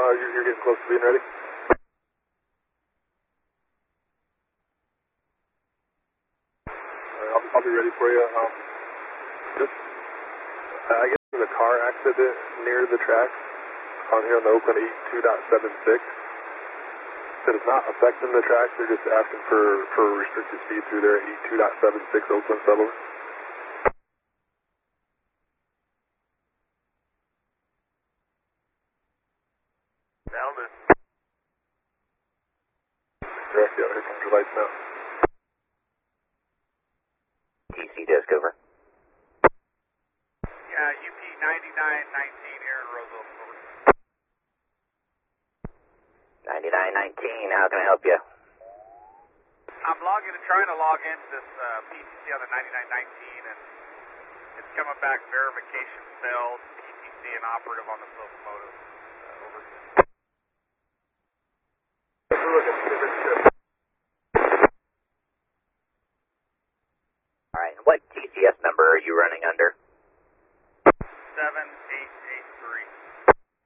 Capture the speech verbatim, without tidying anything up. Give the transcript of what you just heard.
Uh, you're, you're getting close to being ready. Alright, I'll, I'll be ready for you. Um, just, uh, I guess there's a car accident near the tracks on here on the Oakland eighty-two point seven six. That is not affecting the tracks. They're just asking for, for restricted speed through there at eighty-two point seven six Oakland suburb. Elvis. Direct, yeah, here comes your lights now. T C desk over. Yeah, U P ninety-nine nineteen here in Roseville. ninety-nine nineteen, how can I help you? I'm logging and trying to log into this uh, P T C on the ninety-nine nineteen, and it's coming back verification failed, P T C inoperative on the locomotive. Uh, over. Alright, what T C S number are you running on?